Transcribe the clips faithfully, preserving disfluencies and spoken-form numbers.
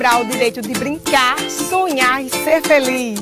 para o direito de brincar, sonhar e ser feliz.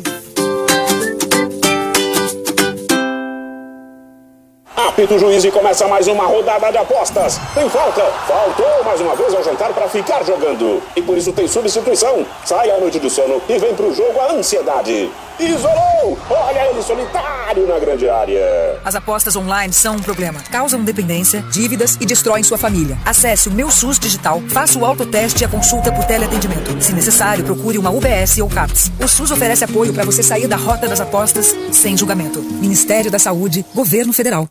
Apita o juiz e começa mais uma rodada de apostas. Tem falta? Faltou mais uma vez ao jantar para ficar jogando. E por isso tem substituição. Sai à noite do sono e vem pro jogo a ansiedade. Isolou! Olha ele solitário na grande área. As apostas online são um problema. Causam dependência, dívidas e destroem sua família. Acesse o Meu SUS Digital, faça o autoteste e a consulta por teleatendimento. Se necessário, procure uma U B S ou CAPS. O SUS oferece apoio para você sair da rota das apostas sem julgamento. Ministério da Saúde, Governo Federal.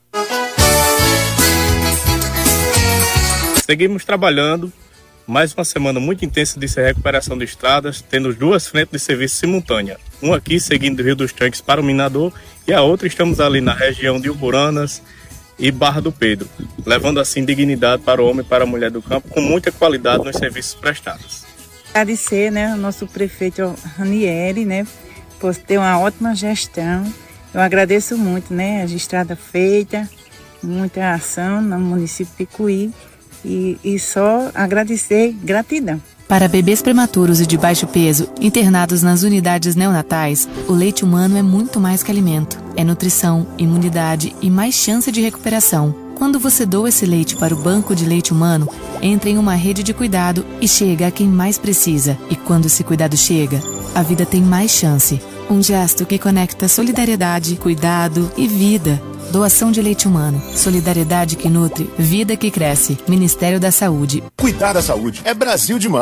Seguimos trabalhando, mais uma semana muito intensa de recuperação de estradas, tendo duas frentes de serviço simultânea. Uma aqui seguindo do Rio dos Tanques para o Minador e a outra estamos ali na região de Uburanas e Barra do Pedro, levando assim dignidade para o homem e para a mulher do campo com muita qualidade nos serviços prestados. Agradecer, né, ao nosso prefeito Ranieri, né, por ter uma ótima gestão. Eu agradeço muito, né, a estrada feita, muita ação no município de Picuí. E, e só agradecer, gratidão. Para bebês prematuros e de baixo peso, internados nas unidades neonatais, o leite humano é muito mais que alimento. É nutrição, imunidade e mais chance de recuperação. Quando você doa esse leite para o banco de leite humano, entra em uma rede de cuidado e chega a quem mais precisa. E quando esse cuidado chega, a vida tem mais chance. Um gesto que conecta solidariedade, cuidado e vida. Doação de leite humano. Solidariedade que nutre, vida que cresce. Ministério da Saúde. Cuidar da saúde é Brasil demais.